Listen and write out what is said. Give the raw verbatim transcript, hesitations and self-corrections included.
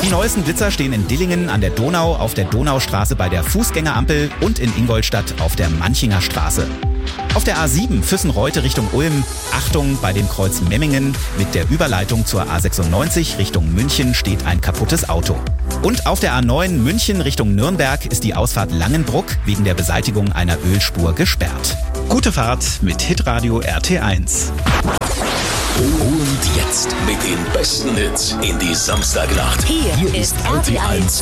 Die neuesten Blitzer stehen in Dillingen an der Donau, auf der Donaustraße bei der Fußgängerampel und in Ingolstadt auf der Manchinger Straße. Auf der A sieben Füssen-Reute Richtung Ulm, Achtung bei dem Kreuz Memmingen, mit der Überleitung zur A sechsundneunzig Richtung München steht ein kaputtes Auto. Und auf der A neun München Richtung Nürnberg ist die Ausfahrt Langenbruck wegen der Beseitigung einer Ölspur gesperrt. Gute Fahrt mit Hitradio R T eins. Und jetzt mit den besten Hits in die Samstagnacht. Hier, Hier ist R T eins